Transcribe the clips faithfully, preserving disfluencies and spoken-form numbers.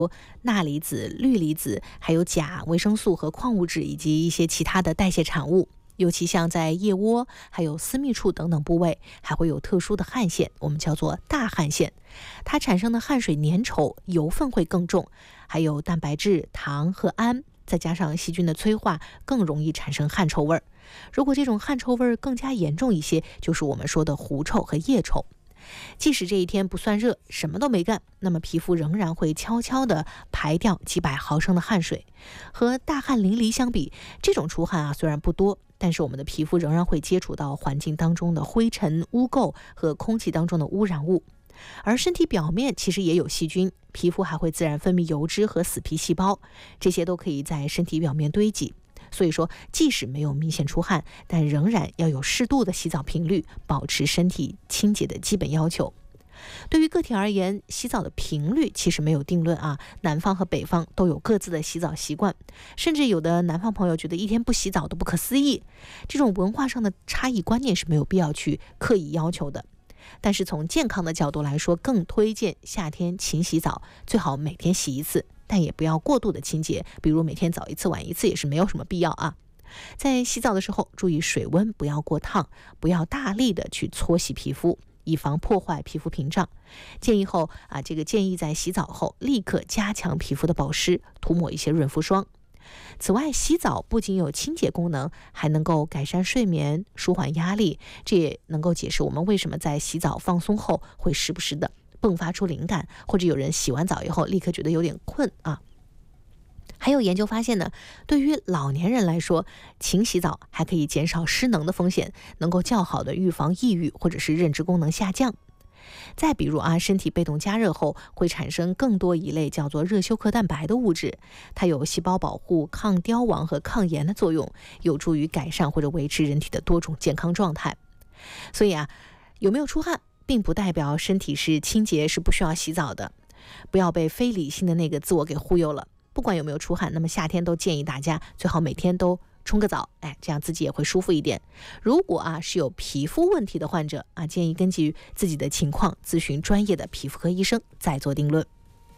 钠离子、氯离子，还有钾、维生素和矿物质，以及一些其他的代谢产物。尤其像在腋窝、还有私密处等等部位，还会有特殊的汗腺，我们叫做大汗腺。它产生的汗水粘稠，油分会更重，还有蛋白质、糖和氨，再加上细菌的催化，更容易产生汗臭味儿。如果这种汗臭味儿更加严重一些，就是我们说的狐臭和腋臭。即使这一天不算热，什么都没干，那么皮肤仍然会悄悄地排掉几百毫升的汗水。和大汗淋漓相比，这种出汗啊虽然不多，但是我们的皮肤仍然会接触到环境当中的灰尘、污垢和空气当中的污染物。而身体表面其实也有细菌，皮肤还会自然分泌油脂和死皮细胞，这些都可以在身体表面堆积。所以说，即使没有明显出汗，但仍然要有适度的洗澡频率，保持身体清洁的基本要求。对于个体而言，洗澡的频率其实没有定论啊，南方和北方都有各自的洗澡习惯，甚至有的南方朋友觉得一天不洗澡都不可思议。这种文化上的差异观念是没有必要去刻意要求的。但是从健康的角度来说，更推荐夏天勤洗澡，最好每天洗一次，但也不要过度的清洁，比如每天早一次晚一次也是没有什么必要啊。在洗澡的时候，注意水温不要过烫，不要大力的去搓洗皮肤，以防破坏皮肤屏障。建议后啊，这个建议在洗澡后立刻加强皮肤的保湿，涂抹一些润肤霜。此外，洗澡不仅有清洁功能，还能够改善睡眠、舒缓压力，这也能够解释我们为什么在洗澡放松后会时不时的迸发出灵感，或者有人洗完澡以后立刻觉得有点困啊。还有研究发现呢，对于老年人来说，勤洗澡还可以减少失能的风险，能够较好的预防抑郁或者是认知功能下降。再比如啊，身体被动加热后会产生更多一类叫做热休克蛋白的物质，它有细胞保护、抗凋亡和抗炎的作用，有助于改善或者维持人体的多种健康状态。所以啊，有没有出汗并不代表身体是清洁，是不需要洗澡的。不要被非理性的那个自我给忽悠了。不管有没有出汗，那么夏天都建议大家最好每天都冲个澡，哎，这样自己也会舒服一点。如果啊是有皮肤问题的患者啊，建议根据自己的情况咨询专业的皮肤科医生，再做定论。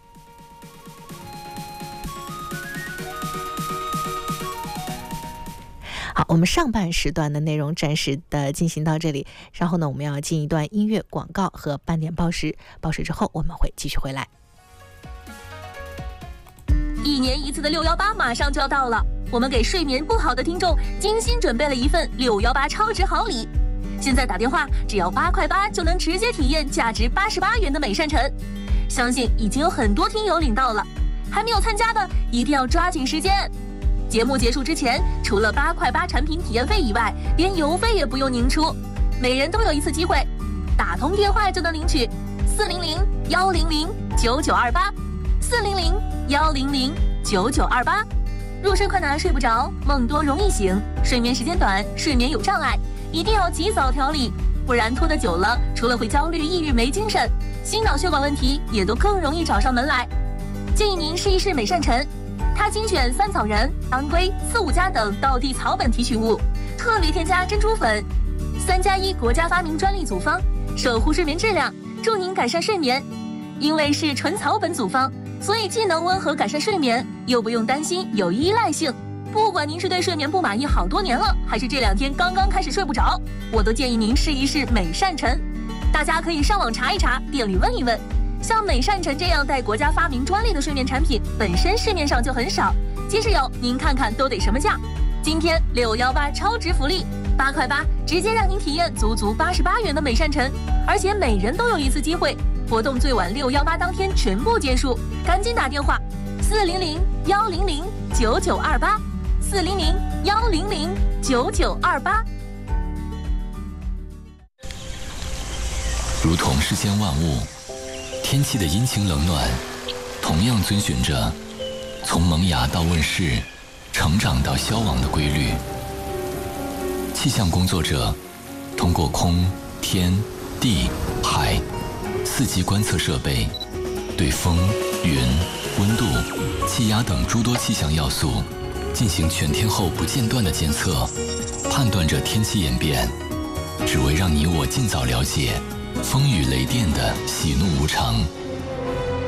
好，我们上半时段的内容暂时的进行到这里，稍后呢我们要进一段音乐广告和半点报时，报时之后我们会继续回来。 一年一次的六幺八马上就要到了，我们给睡眠不好的听众精心准备了一份六幺八超值好礼。现在打电话只要八块八就能直接体验价值八十八元的美善晨，相信已经有很多听友领到了，还没有参加的一定要抓紧时间。节目结束之前，除了八块八产品体验费以外，连邮费也不用您出，每人都有一次机会，打通电话就能领取四零零幺零零九九二八四零零幺零零九九二八。入睡困难睡不着，梦多容易醒，睡眠时间短，睡眠有障碍，一定要及早调理，不然拖得久了，除了会焦虑、抑郁、没精神，心脑血管问题也都更容易找上门来。建议您试一试美善晨，它精选三草仁、当归、四五加等道地草本提取物，特别添加珍珠粉，三加一国家发明专利组方，守护睡眠质量，助您改善睡眠。因为是纯草本组方，所以既能温和改善睡眠，又不用担心有依赖性。不管您是对睡眠不满意好多年了，还是这两天刚刚开始睡不着，我都建议您试一试美善晨。大家可以上网查一查，店里问一问。像美善晨这样带国家发明专利的睡眠产品，本身市面上就很少，即使有，您看看都得什么价？今天六幺八超值福利，八块八直接让您体验足足八十八元的美善晨，而且每人都有一次机会。活动最晚六幺八当天全部结束，赶紧打电话四零零幺零零九九二八四零零幺零零九九二八。 如同世间万物，天气的阴晴冷暖，同样遵循着从萌芽到问世、成长到消亡的规律。气象工作者通过空、天、地、海四级观测设备，对风、云、温度、气压等诸多气象要素进行全天候不间断的监测，判断着天气演变，只为让你我尽早了解风雨雷电的喜怒无常。